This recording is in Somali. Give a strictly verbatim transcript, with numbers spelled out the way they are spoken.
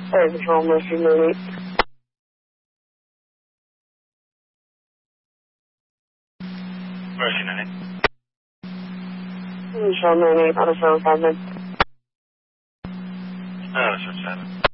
Fire Patrol, Mercy nine eight. Mercy nine eight. Michelle nine eight, auto seven five nine. Uh, seven seven.